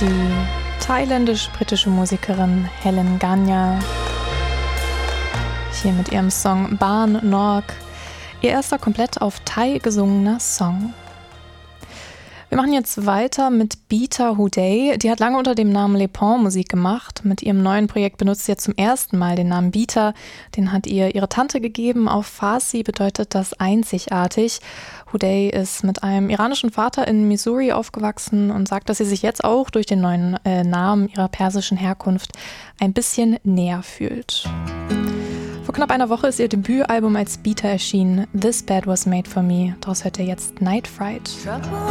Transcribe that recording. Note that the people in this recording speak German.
Die thailändisch-britische Musikerin Helen Ganya, hier mit ihrem Song Ban Nok, ihr erster komplett auf Thai gesungener Song. Wir machen jetzt weiter mit Beata Houday. Die hat lange unter dem Namen Le Pont Musik gemacht. Mit ihrem neuen Projekt benutzt sie jetzt zum ersten Mal den Namen Beata. Den hat ihr ihre Tante gegeben. Auf Farsi bedeutet das einzigartig. Houday ist mit einem iranischen Vater in Missouri aufgewachsen und sagt, dass sie sich jetzt auch durch den neuen Namen ihrer persischen Herkunft ein bisschen näher fühlt. Vor knapp einer Woche ist ihr Debütalbum als Beata erschienen. This Bed Was Made For Me. Daraus hört ihr jetzt Night Fright. Trouble